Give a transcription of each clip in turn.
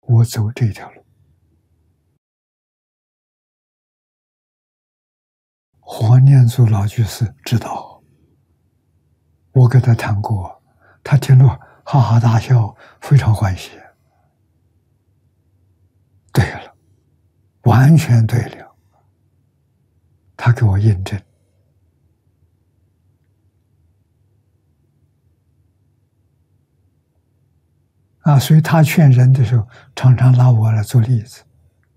我走这条路。黄念祖老居士知道，我跟他谈过，他听了哈哈大笑，非常欢喜。对了，完全对了，他给我印证。所以他劝人的时候，常常拿我来做例子。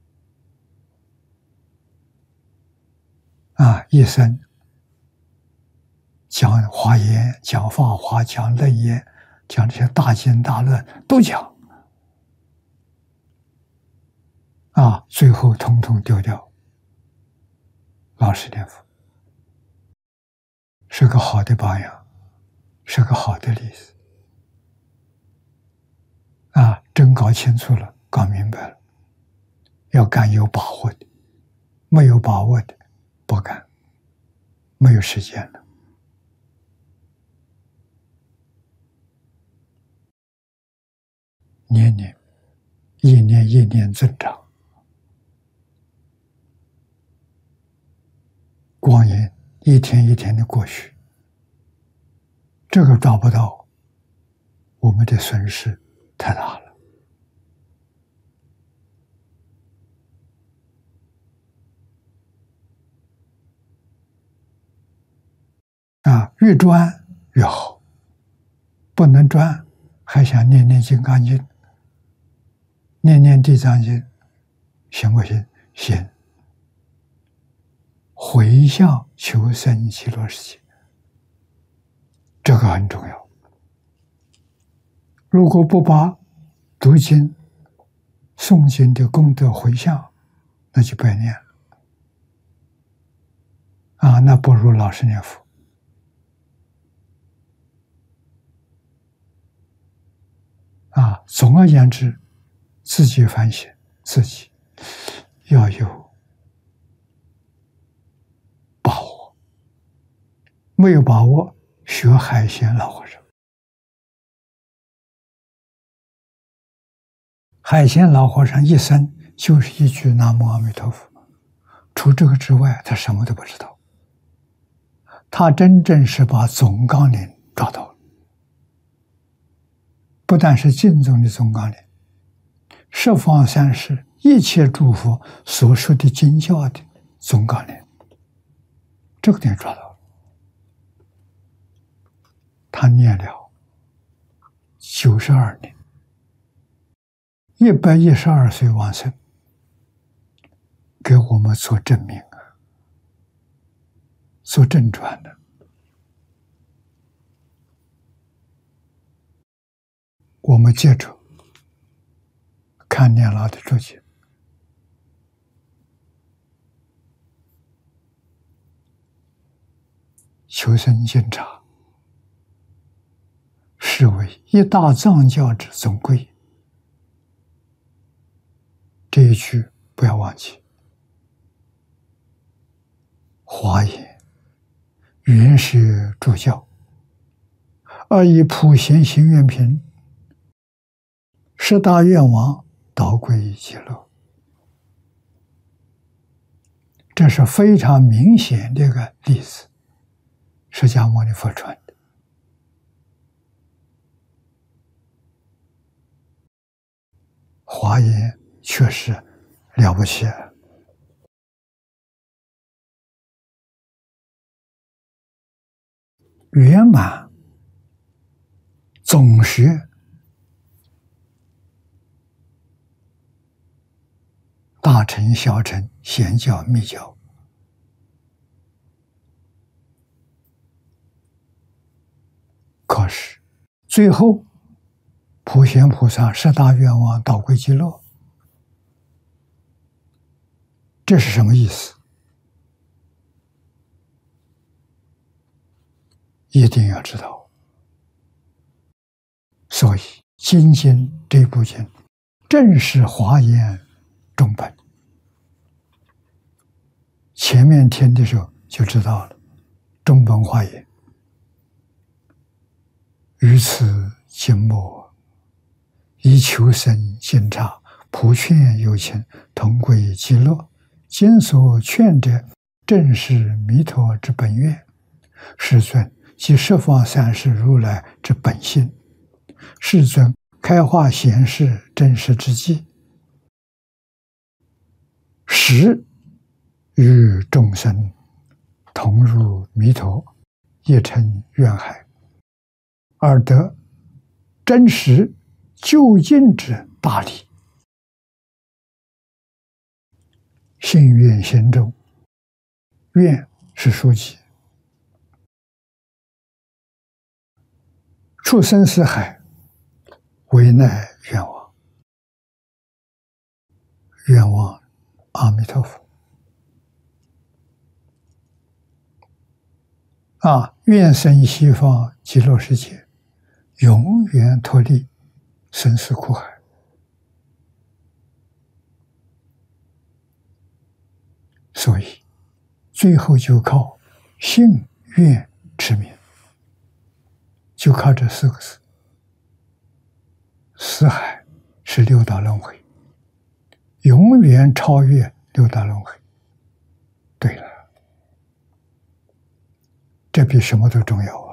一生讲华严，讲法华，讲楞严，讲这些大经大论都讲，最后统统丢掉。老实念佛是个好的榜样，是个好的例子。真搞清楚了，搞明白了，要干有把握的，没有把握的不干，没有时间了。年年一年一年增长，光阴一天一天的过去，这个抓不到，我们的损失太大了。越专越好，不能专还想念念金刚经，念念地藏经，行不行？行。回向求生极乐世界，这个很重要。如果不把读经、诵经的功德回向，那就白念了。那不如老实念佛。总而言之，自己反省，自己要有把握。没有把握，学海鲜老和尚。海鲜老和尚一生就是一句南无阿弥陀佛，除这个之外，他什么都不知道。他真正是把总纲领抓到了。不但是净宗的总纲领，十方三世一切诸佛所说的经教的总纲领，这个点抓到了。他念了92年，112岁往生，给我们做证明，做正传的。我们接着看念老的注解。求生监察是为一大藏教之总归，这一句不要忘记。华严原是诸教，而以普贤行愿品十大愿王导归极乐，这是非常明显的一个例子，释迦牟尼佛传的。华严确实了不起，圆满总学大乘、小乘、显教、密教，可是最后普贤菩萨十大愿望导归极乐，这是什么意思？一定要知道。所以金经这部经正是华严中本。前面听的时候就知道了，中本华严于此经末以求生监察普劝有情，同归极乐。今所劝者，正是弥陀之本愿。世尊即十方三世如来之本性。世尊开化显示真实之际，使与众生同入弥陀，一成愿海，而得真实究竟之大理。信愿行中，愿是书记，出生死海，唯奈愿望，愿望阿弥陀佛。愿生西方极乐世界，永远脱离生死苦海。所以最后就靠信愿持名，就靠这四个字。死海是六道轮回，永远超越六道轮回。对了，这比什么都重要啊！